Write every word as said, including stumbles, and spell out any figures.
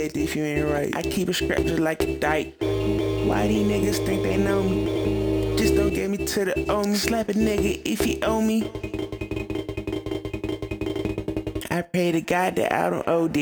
respect if you ain't right. I keep it scrapped just like a dyke. Why these niggas think they know me? Just don't get me to the owe me. Slap a nigga if he owe me. I pray to God that I don't O D.